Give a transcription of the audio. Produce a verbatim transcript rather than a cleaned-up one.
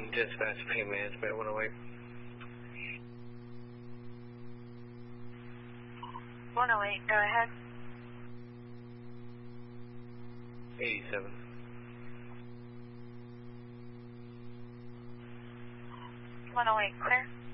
Dispatch pain management, one oh eight. one oh eight, go ahead. eighty-seven. one oh eight, clear.